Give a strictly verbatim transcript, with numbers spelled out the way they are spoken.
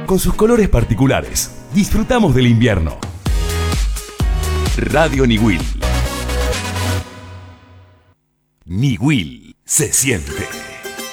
con sus colores particulares. Disfrutamos del invierno. Radio Niwil. Niwil se siente.